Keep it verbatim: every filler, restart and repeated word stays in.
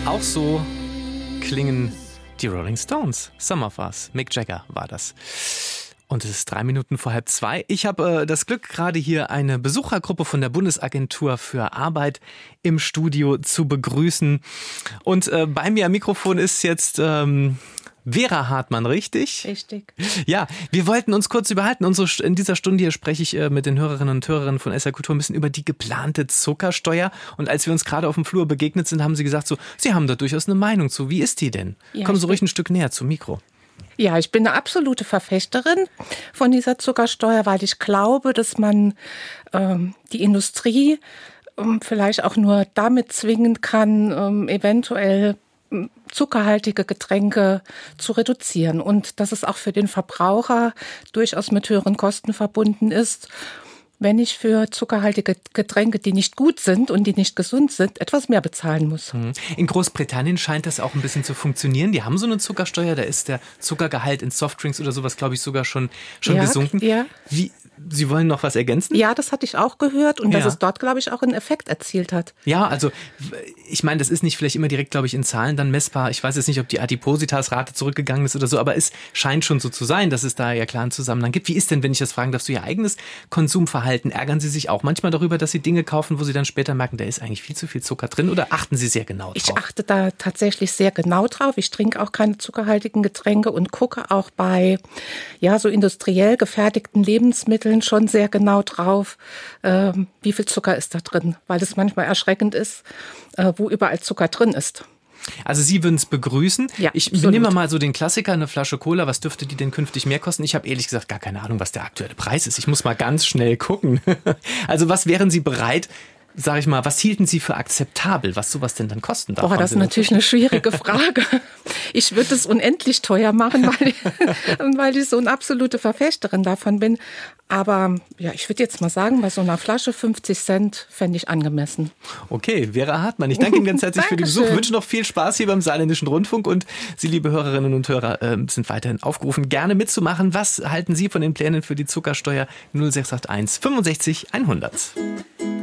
Auch so klingen die Rolling Stones. Some of Us. Mick Jagger war das. Und es ist drei Minuten vor halb zwei. Ich habe äh, das Glück, gerade hier eine Besuchergruppe von der Bundesagentur für Arbeit im Studio zu begrüßen. Und äh, bei mir am Mikrofon ist jetzt ähm, Vera Hartmann, richtig? Richtig. Ja, wir wollten uns kurz überhalten. Unsere, in dieser Stunde hier spreche ich äh, mit den Hörerinnen und Hörern von S R Kultur ein bisschen über die geplante Zuckersteuer. Und als wir uns gerade auf dem Flur begegnet sind, haben sie gesagt, so, sie haben da durchaus eine Meinung zu. Wie ist die denn? Ja, Kommen Sie ruhig ein Stück näher zum Mikro. Ja, ich bin eine absolute Verfechterin von dieser Zuckersteuer, weil ich glaube, dass man ähm, die Industrie ähm, vielleicht auch nur damit zwingen kann, ähm, eventuell ähm, zuckerhaltige Getränke zu reduzieren und dass es auch für den Verbraucher durchaus mit höheren Kosten verbunden ist, wenn ich für zuckerhaltige Getränke, die nicht gut sind und die nicht gesund sind, etwas mehr bezahlen muss. In Großbritannien scheint das auch ein bisschen zu funktionieren. Die haben so eine Zuckersteuer, da ist der Zuckergehalt in Softdrinks oder sowas, glaube ich, sogar schon, schon ja, gesunken. Ja. Wie, Sie wollen noch was ergänzen? Ja, das hatte ich auch gehört und ja. dass es dort, glaube ich, auch einen Effekt erzielt hat. Ja, also ich meine, das ist nicht vielleicht immer direkt, glaube ich, in Zahlen dann messbar. Ich weiß jetzt nicht, ob die Adipositas-Rate zurückgegangen ist oder so, aber es scheint schon so zu sein, dass es da ja klar einen Zusammenhang gibt. Wie ist denn, wenn ich das fragen darf, so Ihr eigenes Konsumverhalten? Ärgern Sie sich auch manchmal darüber, dass Sie Dinge kaufen, wo Sie dann später merken, da ist eigentlich viel zu viel Zucker drin, oder achten Sie sehr genau drauf? Ich achte da tatsächlich sehr genau drauf. Ich trinke auch keine zuckerhaltigen Getränke und gucke auch bei ja so industriell gefertigten Lebensmitteln schon sehr genau drauf, äh, wie viel Zucker ist da drin, weil es manchmal erschreckend ist, äh, wo überall Zucker drin ist. Also Sie würden es begrüßen. Ja, ich absolut. nehme mal so den Klassiker, eine Flasche Cola. Was dürfte die denn künftig mehr kosten? Ich habe ehrlich gesagt gar keine Ahnung, was der aktuelle Preis ist. Ich muss mal ganz schnell gucken. Also was wären Sie bereit, sag ich mal, was hielten Sie für akzeptabel, was sowas denn dann kosten darf? Boah, das ist natürlich eine schwierige Frage. Ich würde es unendlich teuer machen, weil ich, weil ich so eine absolute Verfechterin davon bin. Aber ja, ich würde jetzt mal sagen, bei so einer Flasche fünfzig Cent fände ich angemessen. Okay, Vera Hartmann, ich danke Ihnen ganz herzlich für den Besuch. Ich wünsche noch viel Spaß hier beim Saarländischen Rundfunk und Sie, liebe Hörerinnen und Hörer, sind weiterhin aufgerufen, gerne mitzumachen. Was halten Sie von den Plänen für die Zuckersteuer? null sechs acht eins fünfundsechzig hundert.